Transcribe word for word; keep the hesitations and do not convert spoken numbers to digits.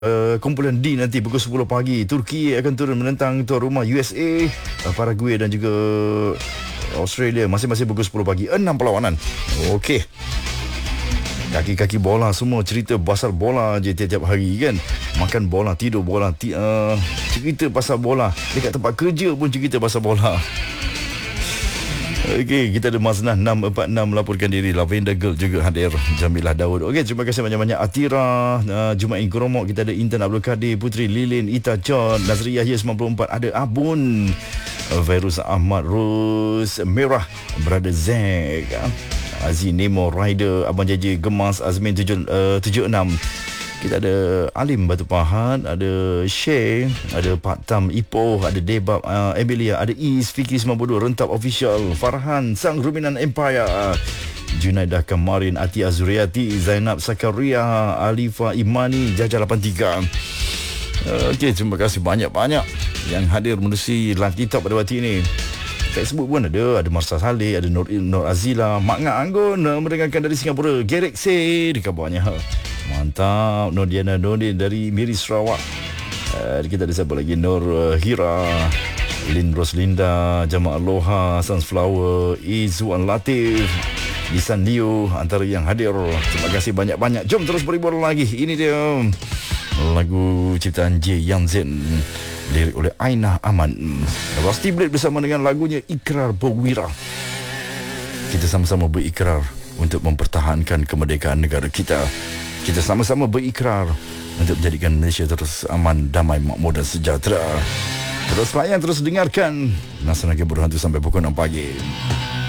Uh, kumpulan D nanti pukul sepuluh pagi. Turki akan turun menentang tuan rumah U S A, uh, Paraguay dan juga Australia. Masing-masing pukul sepuluh pagi. Enam perlawanan. Okey. Kaki-kaki bola semua cerita pasal bola je tiap-tiap hari kan. Makan bola, tidur bola, ti- uh, cerita pasal bola. Dekat tempat kerja pun cerita pasal bola. Okey, kita ada Maznah enam empat enam melaporkan diri. Lavender Girl juga hadir. Jamilah Daud. Okey, terima kasih banyak-banyak. Atira, uh, Jumain Keromok. Kita ada Intan Abdul Kadir, Putri Lilin, Ita John, Nazri Yahya sembilan puluh empat. Ada Abun, uh, Virus Ahmad, Rus Merah, Brother Zack, uh, Aziz Nemo, Rider, Abang Jaji Gemas, Azmin tujuh, uh, tujuh enam. Kita ada Alim Batu Pahat, ada Shay, ada Pak Tam Ipoh, ada Debab, uh, Emilia, ada Is, Fikri sembilan puluh dua, Rentap Official, Farhan, Sang Ruminan Empire, uh, Junaidah Kamarin, Ati Azuriati, Zainab Sakaria, Alifa Imani, Jaja lapan tiga. Uh, Okey, terima kasih banyak-banyak yang hadir menerusi live kita pada waktu ini. Facebook pun ada, ada Marsa Saleh, ada Nur, Nur Azila, Mak Ngak Anggun, uh, mendengarkan dari Singapura, Galaxy di kabarnya. Mantap. Nur Diana Nordin dari Miri Sarawak. Uh, kita ada siapa lagi? Nur uh, Hira, Lin Roslinda, Jamaah Aloha, Sunflower, Izuan Latif, Lisan Liu antara yang hadir. Terima kasih banyak-banyak. Jom terus berhibur lagi. Ini dia lagu ciptaan J Yang Zen, lirik oleh Aina Aman. Rusty Blade bersama dengan lagunya Ikrar Perwira. Kita sama-sama berikrar untuk mempertahankan kemerdekaan negara kita. Kita sama-sama berikrar untuk menjadikan Malaysia terus aman, damai, makmur dan sejahtera. Terus layan, terus dengarkan Nasional Berhantu sampai pukul enam pagi.